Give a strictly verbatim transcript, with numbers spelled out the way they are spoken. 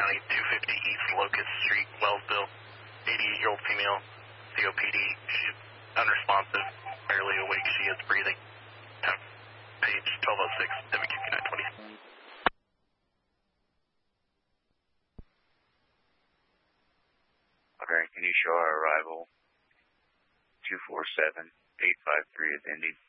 County, two fifty East Locust Street, Wellsville. eighty-eight-year-old female, C O P D. She's unresponsive, barely awake. She is breathing. Time, page twelve oh six, W Q Q nine twenty. Okay, can you show our arrival two four seven eight five three is ending?